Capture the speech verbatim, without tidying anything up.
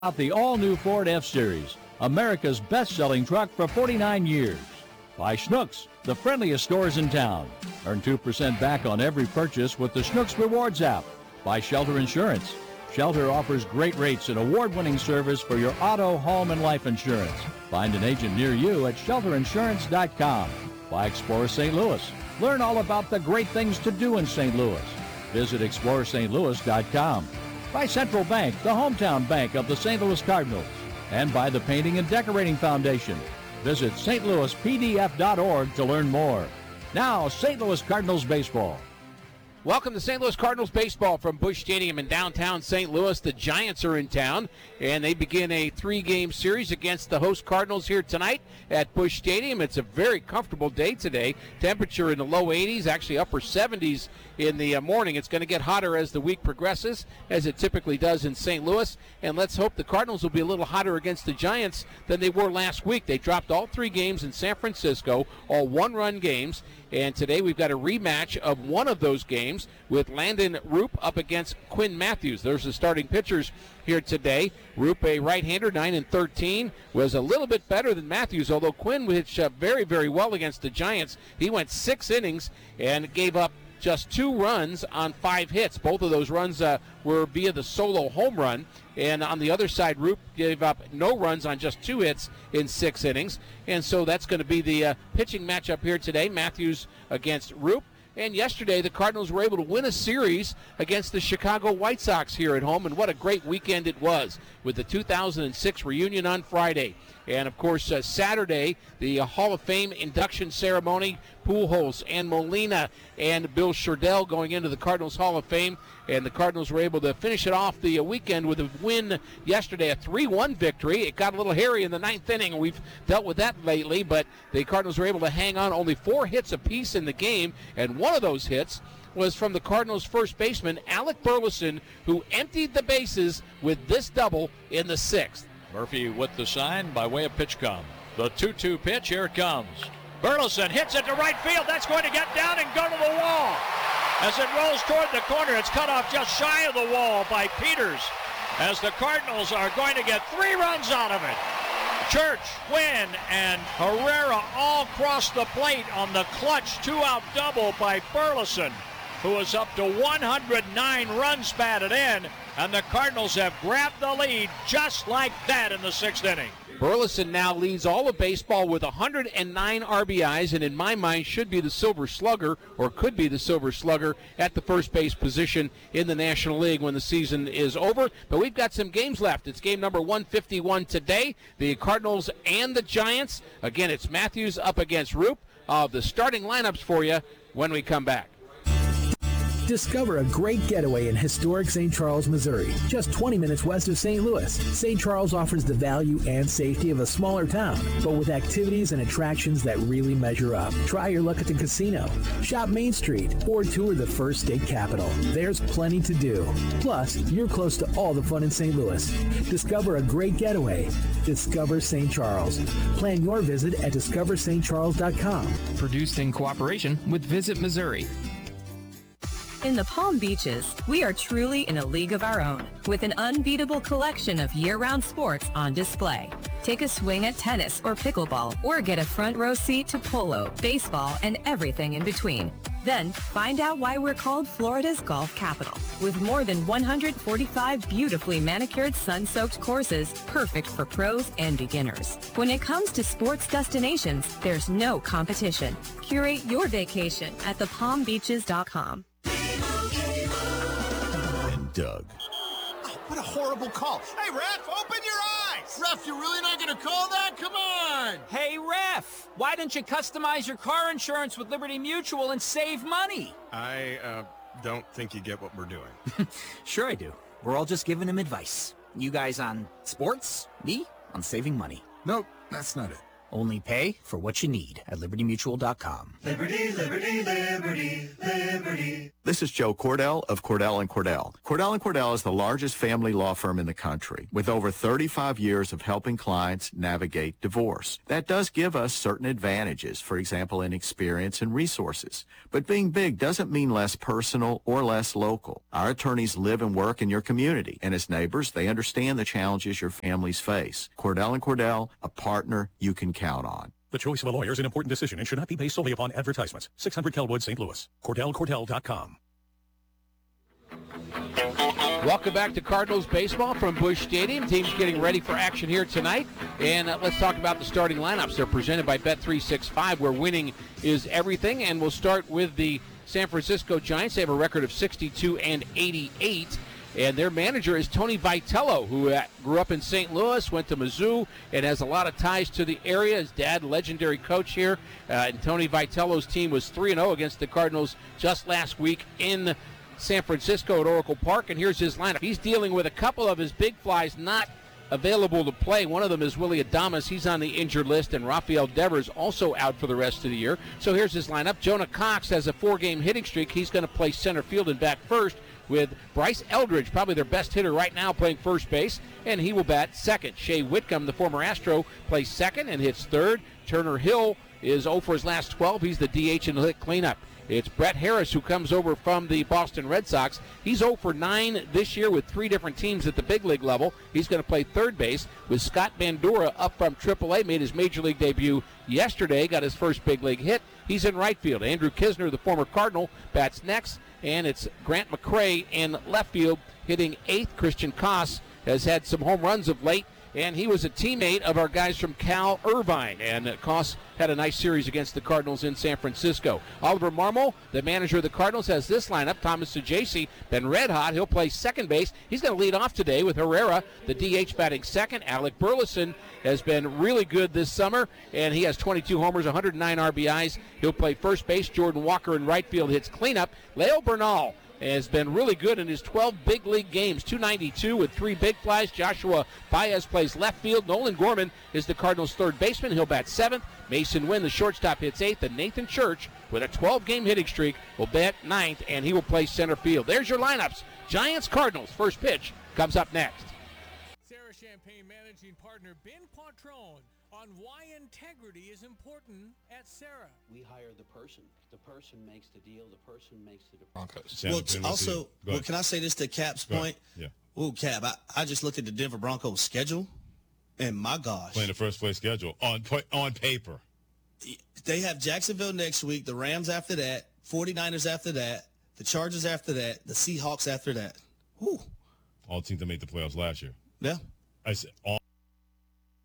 Out the all-new Ford F-Series, America's best-selling truck for forty-nine years. By Schnucks, the friendliest stores in town. Earn two percent back on every purchase with the Schnucks Rewards app. By Shelter Insurance. Shelter offers great rates and award-winning service for your auto, home, and life insurance. Find an agent near you at shelter insurance dot com. By Explorer Saint Louis. Learn all about the great things to do in Saint Louis. Visit explorer st louis dot com. By Central Bank, the hometown bank of the Saint Louis Cardinals. And by the Painting and Decorating Foundation. Visit st louis p d f dot org to learn more. Now, Saint Louis Cardinals baseball. Welcome to Saint Louis Cardinals baseball from Busch Stadium in downtown Saint Louis. The Giants are in town, and they begin a three-game series against the host Cardinals here tonight at Busch Stadium. It's a very comfortable day today. Temperature in the low eighties, actually upper seventies in the uh, morning. It's going to get hotter as the week progresses, as it typically does in Saint Louis. And let's hope the Cardinals will be a little hotter against the Giants than they were last week. They dropped all three games in San Francisco, all one-run games. And today we've got a rematch of one of those games with Landon Roop up against Quinn Matthews. There's the starting pitchers here today. Roop, a right-hander, nine and thirteen, was a little bit better than Matthews, although Quinn pitched uh, very, very well against the Giants. He went six innings and gave up just two runs on five hits. Both of those runs uh, were via the solo home run. And on the other side, Roop gave up no runs on just two hits in six innings. And so that's going to be the uh, pitching matchup here today. Matthews against Roop. And yesterday, the Cardinals were able to win a series against the Chicago White Sox here at home. And what a great weekend it was with the two thousand six reunion on Friday. And, of course, uh, Saturday, the uh, Hall of Fame induction ceremony. Pujols and Molina and Bill Sherdell going into the Cardinals Hall of Fame. And the Cardinals were able to finish it off the uh, weekend with a win yesterday, a three one victory. It got a little hairy in the ninth inning. We've dealt with that lately, but the Cardinals were able to hang on, only four hits apiece in the game. And one of those hits was from the Cardinals' first baseman, Alec Burleson, who emptied the bases with this double in the sixth. Murphy with the sign by way of pitch count. The two two pitch, here it comes. Burleson hits it to right field. That's going to get down and go to the wall. As it rolls toward the corner, it's cut off just shy of the wall by Peters. As the Cardinals are going to get three runs out of it. Church, Quinn, and Herrera all cross the plate on the clutch two-out double by Burleson, who is up to one hundred nine runs batted in, and the Cardinals have grabbed the lead just like that in the sixth inning. Burleson now leads all of baseball with one hundred nine R B Is, and in my mind should be the Silver Slugger, or could be the Silver Slugger, at the first base position in the National League when the season is over. But we've got some games left. It's game number one fifty-one today, the Cardinals and the Giants. Again, it's Matthews up against Roop. Uh, the starting lineups for you when we come back. Discover a great getaway in historic Saint Charles, Missouri, just twenty minutes west of Saint Louis. Saint Charles offers the value and safety of a smaller town, but with activities and attractions that really measure up. Try your luck at the casino, shop Main Street, or tour the first state capital. There's plenty to do. Plus, you're close to all the fun in Saint Louis. Discover a great getaway. Discover Saint Charles. Plan your visit at discover st charles dot com. Produced in cooperation with Visit Missouri. In the Palm Beaches, we are truly in a league of our own, with an unbeatable collection of year-round sports on display. Take a swing at tennis or pickleball, or get a front row seat to polo, baseball, and everything in between. Then, find out why we're called Florida's golf capital, with more than one hundred forty-five beautifully manicured sun-soaked courses, perfect for pros and beginners. When it comes to sports destinations, there's no competition. Curate your vacation at the palm beaches dot com. Doug. Oh, what a horrible call. Hey, ref, open your eyes. Ref, you're really not going to call that? Come on. Hey, ref, why don't you customize your car insurance with Liberty Mutual and save money? I uh, don't think you get what we're doing. Sure I do. We're all just giving him advice. You guys on sports, me on saving money. Nope, that's not it. Only pay for what you need at liberty mutual dot com. Liberty, liberty, liberty, liberty. This is Joe Cordell of Cordell and Cordell. Cordell and Cordell is the largest family law firm in the country with over thirty-five years of helping clients navigate divorce. That does give us certain advantages, for example, in experience and resources. But being big doesn't mean less personal or less local. Our attorneys live and work in your community, and as neighbors, they understand the challenges your families face. Cordell and Cordell, a partner you can count on. The choice of a lawyer is an important decision and should not be based solely upon advertisements. six hundred Kelwood, Saint Louis. Cordell Cordell dot com. Welcome back to Cardinals baseball from Busch Stadium. Teams getting ready for action here tonight. And uh, let's talk about the starting lineups. They're presented by Bet three sixty-five, where winning is everything. And we'll start with the San Francisco Giants. They have a record of sixty-two and eighty-eight. And their manager is Tony Vitello, who uh, grew up in Saint Louis, went to Mizzou, and has a lot of ties to the area. His dad, legendary coach here. Uh, and Tony Vitello's team was three and oh against the Cardinals just last week in San Francisco at Oracle Park. And here's his lineup. He's dealing with a couple of his big flies not available to play. One of them is Willie Adames. He's on the injured list, and Rafael Devers also out for the rest of the year. So here's his lineup. Jonah Cox has a four-game hitting streak. He's going to play center field and bat first, with Bryce Eldridge, probably their best hitter right now, playing first base, and he will bat second. Shea Whitcomb, the former Astro, plays second and hits third. Turner Hill is oh for his last twelve. He's the D H and hit cleanup. It's Brett Harris, who comes over from the Boston Red Sox. He's oh for nine this year with three different teams at the big league level. He's going to play third base, with Scott Bandura up from triple A, made his major league debut yesterday, got his first big league hit. He's in right field. Andrew Kisner, the former Cardinal, bats next, and it's Grant McCray in left field hitting eighth. Christian Koss has had some home runs of late, and he was a teammate of our guys from Cal Irvine. And Koss had a nice series against the Cardinals in San Francisco. Oliver Marmol, the manager of the Cardinals, has this lineup. Thomas Saggese, been red hot. He'll play second base. He's going to lead off today with Herrera, the D H, batting second. Alec Burleson has been really good this summer, and he has twenty-two homers, one hundred nine R B Is. He'll play first base. Jordan Walker in right field hits cleanup. Leo Bernal has been really good in his twelve big league games, two ninety-two with three big flies. Joshua Baez plays left field. Nolan Gorman is the Cardinals' third baseman. He'll bat seventh. Mason Wynn, the shortstop, hits eighth. And Nathan Church, with a twelve-game hitting streak, will bat ninth, and he will play center field. There's your lineups. Giants, Cardinals. First pitch comes up next. Sarah Champagne managing partner Ben Patron on why integrity is important at Sarah. We hire the person. The person makes the deal. The person makes the Broncos. Well, t- also, well, can I say this to Cap's Go point? ahead. Yeah. Ooh, Cap, I, I just looked at the Denver Broncos schedule, and my gosh. Playing the first place schedule on on paper. They have Jacksonville next week, the Rams after that, forty-niners after that, the Chargers after that, the Seahawks after that. Whew. All teams that made the playoffs last year. Yeah. I said all